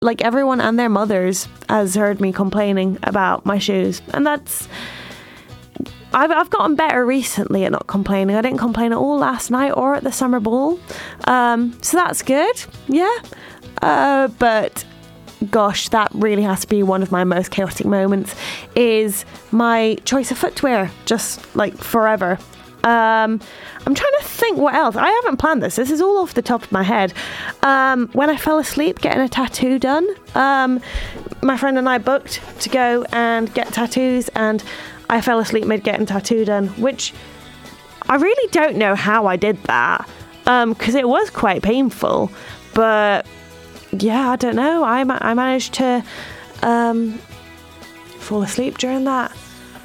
like everyone and their mothers has heard me complaining about my shoes, and I've gotten better recently at not complaining. I didn't complain at all last night or at the summer ball, so that's good. Yeah, but gosh, that really has to be one of my most chaotic moments, is my choice of footwear, just like forever. I'm trying to think what else. I haven't planned this. This is all off the top of my head. When I fell asleep getting a tattoo done, my friend and I booked to go and get tattoos, and I fell asleep mid getting tattoo done, which I really don't know how I did that, because it was quite painful. But yeah, I don't know. I managed to fall asleep during that.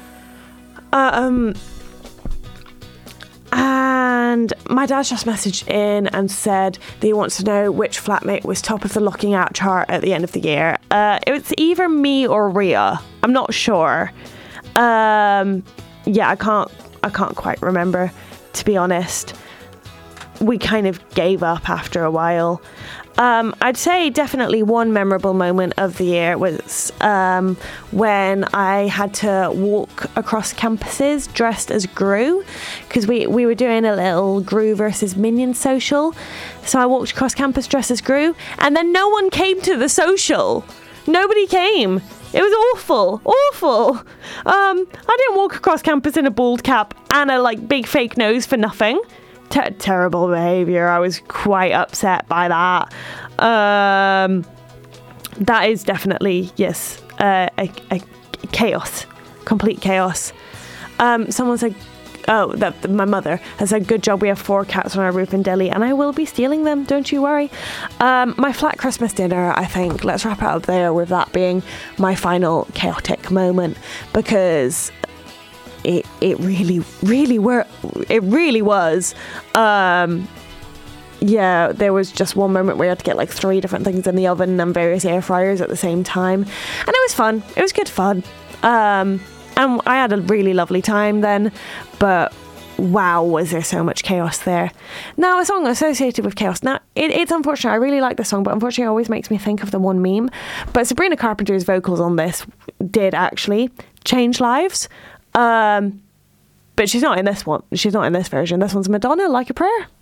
And my dad just messaged in and said that he wants to know which flatmate was top of the looking out chart at the end of the year. It was either me or Ria. I'm not sure. Yeah, I can't quite remember, to be honest. We kind of gave up after a while. I'd say definitely one memorable moment of the year was when I had to walk across campuses dressed as Gru, because we were doing a little Gru versus Minion social. So I walked across campus dressed as Gru, and then no one came to the social. Nobody came. It was awful. I didn't walk across campus in a bald cap and a big fake nose for nothing. Terrible behaviour. I was quite upset by that. That is definitely, yes, a chaos, complete chaos. Someone said, my mother has said, good job, we have 4 cats on our roof in Delhi, and I will be stealing them, don't you worry. My flat Christmas dinner, I think, let's wrap it up there with that being my final chaotic moment, because it really was. Yeah, there was just one moment where you had to get 3 different things in the oven and various air fryers at the same time, and it was fun. It was good fun. And I had a really lovely time then, but wow, was there so much chaos there. Now, a song associated with chaos. Now, it's unfortunate. I really like this song, but unfortunately it always makes me think of the one meme. But Sabrina Carpenter's vocals on this did actually change lives. But she's not in this one. She's not in this version. This one's Madonna, Like a Prayer.